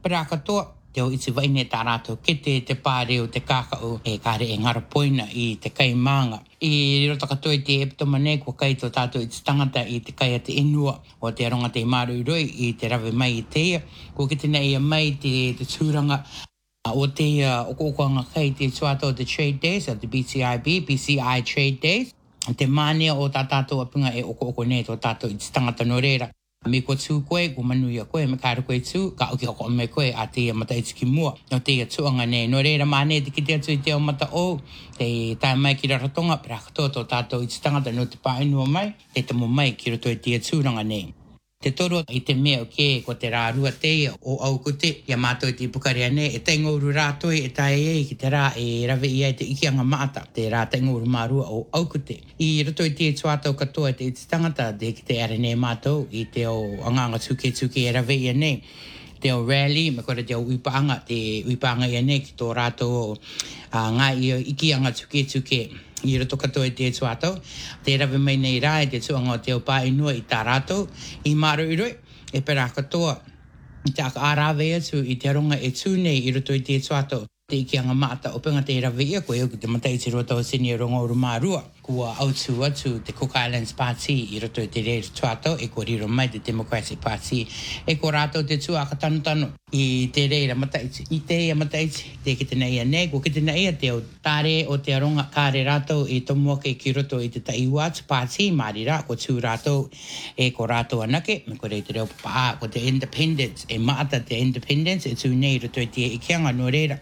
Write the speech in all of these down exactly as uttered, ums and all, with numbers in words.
Pera katoa, te o iti waine tā rātou kete, te pāre o te kākau e kāre e ngara poina i te kaimanga. I rota katoa i te epitoma nei, kua kai tō tātou i te tangata i te kai a te inua o te aronga te maru roi i te rawe mai i teia. Kua kite nei a mai te, te tūranga o te uh, okoanga kai te tuato the Trade Days, the B C I B, B C I Trade Days. Te mānea o tā tātou apinga e oko oko nei tō tātou i te tangata no reira. Me ko tū koe, ko manuia koe, me kāra koe tū, ka oki hoko me koe a te mata i tiki mua. No te tuanga nei, no reira mānea te kite atu i te o mata o, te tae mai ki raratonga, pera katoa tō tātou i te tangata no te pāinua mai, te tamo mai ki roto i te tūranga nei. Te toro i te mea o ke ko te rā rua teia o au kote, ia mātou i te pukarea nei, e taingouru rātoi e tae ei ki te rā e rawe i ai te ikianga maata, te rā taingouru mārua o au kote. I roto i te tuatau katoa te i te tangata, te ki te are nei mātou, i te o anganga tuke tuke e rawe i nei. Te o rally, me kore te o uipaanga, te uipaanga i nei ki tō rātou uh, ngā i o ikianga tuke tuke. I roto katoa i te tuatau, te rawe mai nei rā e te tuanga o te o pā inua i tā rātou, i māro i roi, e pera katoa, i te aka ārawe atu i te aronga e tū nei i roto i te tuatau. Te ikianga maata o penga te rawe ia koe au ki te mata i te roto o sini e rongo uru mārua. Kua autu atu te Cook Islands Party i roto i te reira tuatau e ko riro mai te Democratic Party. E ko rātou te tua aka tanu tanu i te reira mata iti. I te ia mata iti, te ki te nei a nei, ko ki te nei a te o tāre o te aronga kāre rātou i tomua ke ki roto i te taiwa tu party māri rā, ko tū rātou e ko rātou anake, me ko rei te reo paa, ko te independence, e maata te independence, e tū nei roto i te ikianga no reira.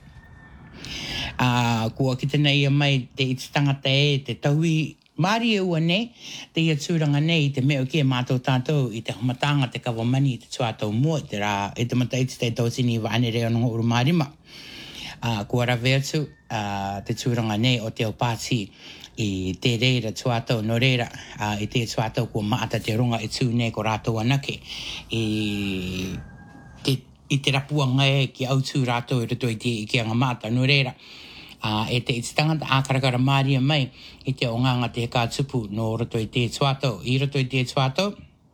Uh, kua ki te nei a mai te iti tangata e te taui Māri e ua nei, te ia tūranga nei, te mea o kia mātou tātou i te humatanga, te kawamani, i te tuatau mua, te rā, e te mata i te tautini wa ane reo nunga uru mārima. Uh, kua rawe atu, uh, te tūranga nei o te o pāti i te reira tuatau no reira, uh, i te tuatau kua maata te runga i tū nei ko rātou anake. I te i te rapuanga e ki autu rātou i roto i te ikianga māta no reira. Uh, e te i te tangata ākarakara māria mai i te o nganga te kā tupu no roto i te tuatau. I roto i te tuatau,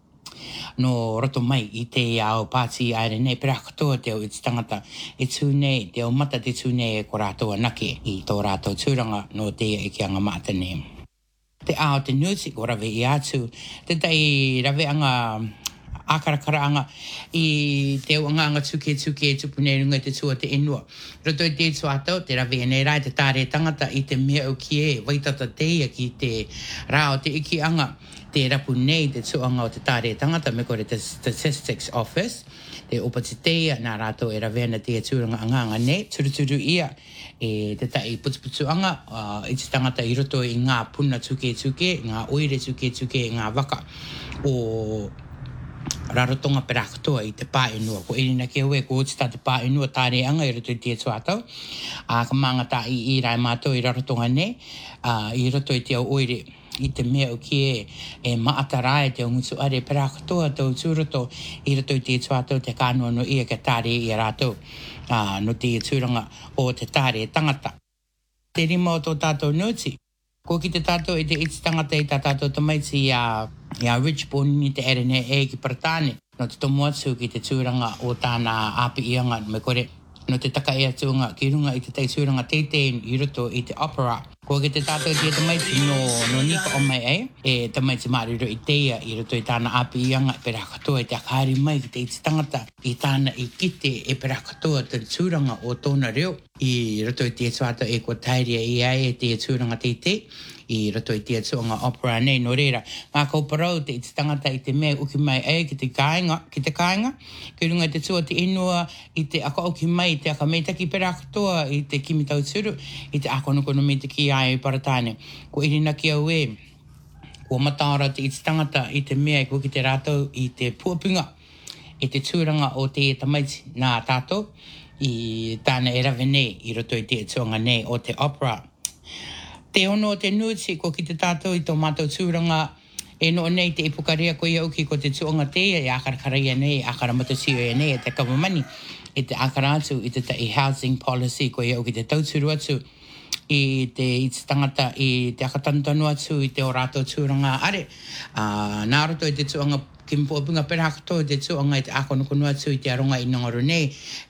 no roto mai i te ao pāti aere nei, pera katoa te o i te tangata e tū nei, te o mata te tū nei e ko rātou anake i tō rātou tūranga no te ikianga māta nei. Te ao te nuti ko rawe i atu, te tai rawe anga ākarakaraanga i te anga tuke tuke tupu nei runga te tua te inua. Roto i te tuatau, te rawe nei rai te tāre tangata i te mea o ki e, waitata teia ki te rā o te iki anga, te rapu nei te tuanga o te tāre tangata, me kore te Statistics Office, te opati teia nā rātou e rawe na te tūranga anganga nei, turuturu ia, e te tai putuputu anga, uh, i te tangata i roto i ngā puna tuke tuke, ngā oire tuke tuke, ngā waka o rarotonga pera katoa i te pā inua. Ko irina ke oe, ko oti tā te pā inua tāre anga i roto i te tuatau. A ka manga tā i i rai mātou i rarotonga nei, uh, i roto i te au oire i te mea o ki e, e maata rai te o ngutu are pera katoa tau tūroto i roto i te tuatau te kānua no ia ke tāre i a rātou uh, no te tūranga o te tāre tangata. Te rima o tō tātou nuti. Ko ki te tātou i te iti tangata i tā tātou tamaiti i a, i a Richborn ni te ere nei e ki Paratane. No te tomu atu ki te tūranga o tāna āpi ianga me kore. No te taka e atunga ki runga i te tei tūranga teitei i roto i te opera. Ko ki te tātou i te tamaiti no, no nika o mai e, e tamaiti māriro i teia i roto i tāna āpi ianga e pera katoa i te akaari mai ki te iti tangata i tāna i kite e pera katoa te tūranga o tōna reo. I roto i te tuata e ko tairia i ai e te tūranga teitei. I roto i te tuanga opera nei no reira. Mā kau parau te iti tangata i te mea uki mai e ki te kāinga, ki te kāinga. Ki runga te tua te inua i te aka uki mai, te aka meitaki pera katoa i te kimi tau turu, i te akonokono meitaki ai i Paratane. Ko irina ki au e, ko mataora te iti tangata i te mea ko ki te rātou i te puapunga, i te tūranga o te tamaiti nā tātou, i tāna e rawe nei, i roto i te tuanga nei o te opera. Te ono o te nuti, ko ki te tātou i tō mātou tūranga, e no nei te ipukarea ko ia uki ko te tuanga teia, e akarakara ia nei, akara matasio ia nei, e te kawamani, e te akara atu, i te tai housing policy ko ia uki te tauturu atu, i te i te tangata, i te akatantanu atu, i te o rātou tūranga are. Uh, nā roto i te tuanga kimpopunga pera katoa, te tuanga i te akonokonu atu, i te aronga i Nongaru nei,